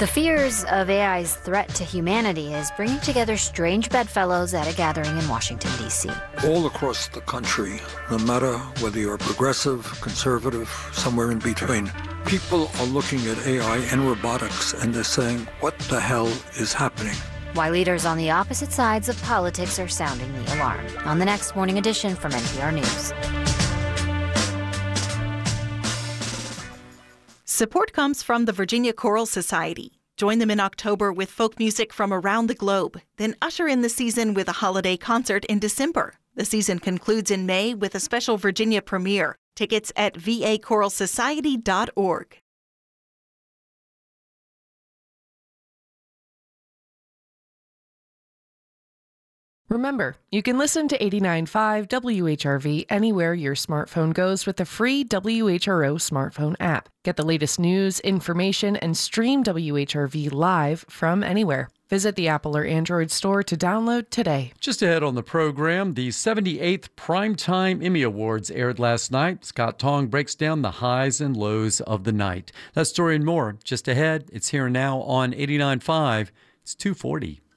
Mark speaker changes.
Speaker 1: The fears of AI's threat to humanity is bringing together strange bedfellows at a gathering in Washington, D.C.
Speaker 2: All across the country, no matter whether you're progressive, conservative, somewhere in between, people are looking at AI and robotics and they're saying, what the hell is happening?
Speaker 1: Why leaders on the opposite sides of politics are sounding the alarm. On the next Morning Edition from NPR News.
Speaker 3: Support comes from the Virginia Choral Society. Join them in October with folk music from around the globe. Then usher in the season with a holiday concert in December. The season concludes in May with a special Virginia premiere. Tickets at vachoralsociety.org.
Speaker 4: Remember, you can listen to 89.5 WHRV anywhere your smartphone goes with the free WHRO smartphone app. Get the latest news, information, and stream WHRV live from anywhere. Visit the Apple or Android store to download today.
Speaker 5: Just ahead on the program, the 78th Primetime Emmy Awards aired last night. Scott Tong breaks down the highs and lows of the night. That story and more just ahead. It's here now on 89.5. It's 2:40.